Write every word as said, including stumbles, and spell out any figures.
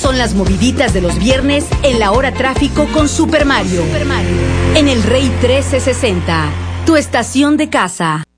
son las moviditas de los viernes en la hora tráfico con Super Mario. Super Mario. En el Rey trece sesenta, tu estación de casa.